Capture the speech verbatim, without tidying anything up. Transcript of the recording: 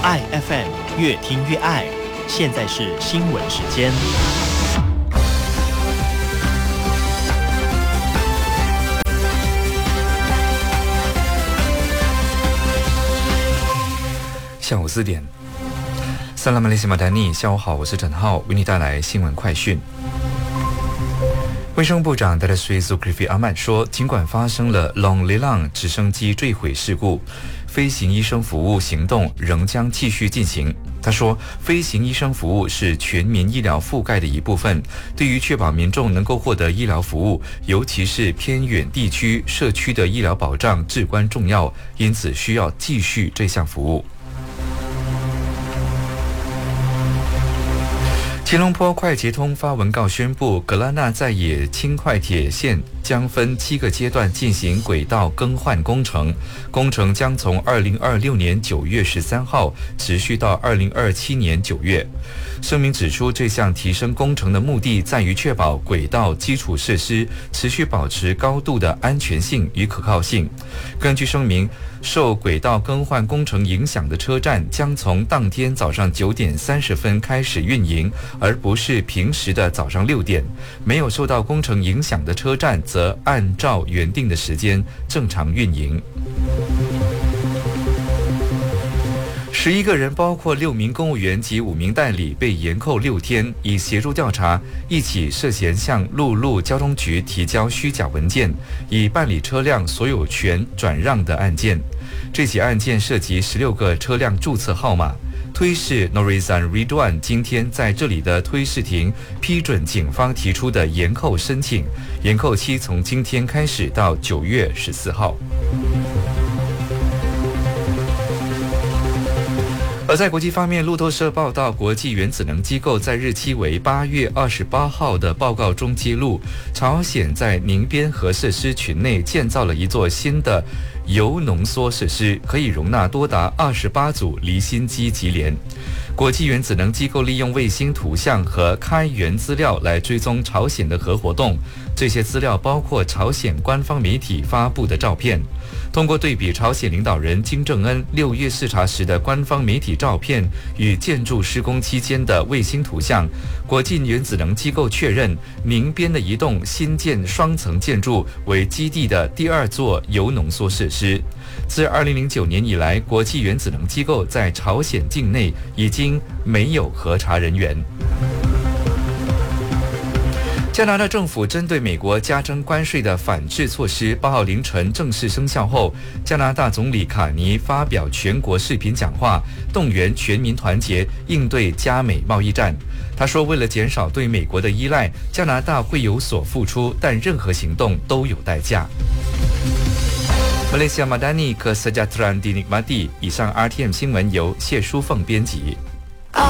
爱 F M 越听越爱，现在是新闻时间。 下午四点，萨拉马雷西马丹尼，下午好，我是陈浩，为你带来新闻快讯。卫生部长达拉斯苏克里阿曼说，尽管发生了 Long Lelang 直升机坠毁事故，飞行医生服务行动仍将继续进行。他说，飞行医生服务是全民医疗覆盖的一部分，对于确保民众能够获得医疗服务，尤其是偏远地区社区的医疗保障至关重要，因此需要继续这项服务。吉隆坡快捷通发文告宣布，格拉纳在野轻快铁线将分七个阶段进行轨道更换工程，工程将从二零二六年九月十三号持续到二零二七年九月。声明指出，这项提升工程的目的在于确保轨道基础设施持续保持高度的安全性与可靠性。根据声明，受轨道更换工程影响的车站将从当天早上九点三十分开始运营，而不是平时的早上六点。没有受到工程影响的车站则按照原定的时间正常运营。十一个人，包括六名公务员及五名代理，被延扣六天，以协助调查一起涉嫌向陆路交通局提交虚假文件，以办理车辆所有权转让的案件。这起案件涉及十六个车辆注册号码。推事 Norizan Ridwan 今天在这里的推事庭批准警方提出的延扣申请，延扣期从今天开始到九月十四号。而在国际方面，路透社报道，国际原子能机构在日期为八月二十八号的报告中揭露，朝鲜在宁边核设施群内建造了一座新的铀浓缩设施，可以容纳多达二十八组离心机级联。国际原子能机构利用卫星图像和开源资料来追踪朝鲜的核活动，这些资料包括朝鲜官方媒体发布的照片。通过对比朝鲜领导人金正恩六月视察时的官方媒体照片与建筑施工期间的卫星图像，国际原子能机构确认宁边的一栋新建双层建筑为基地的第二座铀浓缩设施。自二零零九年以来，国际原子能机构在朝鲜境内已经没有核查人员。加拿大政府针对美国加征关税的反制措施八号凌晨正式生效后，加拿大总理卡尼发表全国视频讲话，动员全民团结应对加美贸易战。他说，为了减少对美国的依赖，加拿大会有所付出，但任何行动都有代价。马来西亚马丹尼克斯加特兰迪尼马蒂，以上 R T M 新闻由谢淑凤编辑。